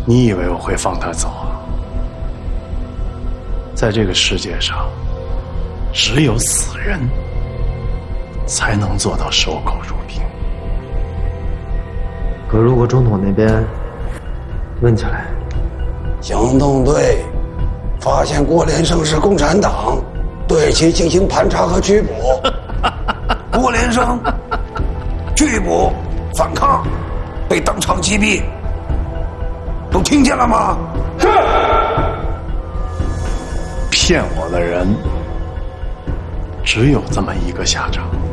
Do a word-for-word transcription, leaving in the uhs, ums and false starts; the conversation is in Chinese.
你以为我会放他走啊？在这个世界上，只有死人才能做到守口如瓶。 可如果总统那边问起来， 行动队发现郭连生是共产党，对其进行盘查和拘捕。郭连生拒捕反抗，被当场击毙。都听见了吗？是。 骗我的人只有这么一个下场。